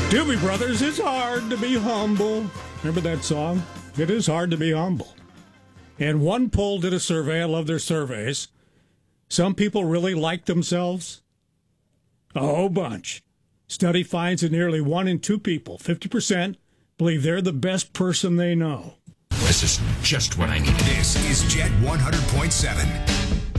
Doobie Brothers, it's hard to be humble. Remember that song? It is hard to be humble. And one poll did a survey. I love their surveys. Some people really like themselves. A whole bunch. Study finds that nearly 1 in 2 people, 50%, believe they're the best person they know. This is just what I need. This is Jet 100.7.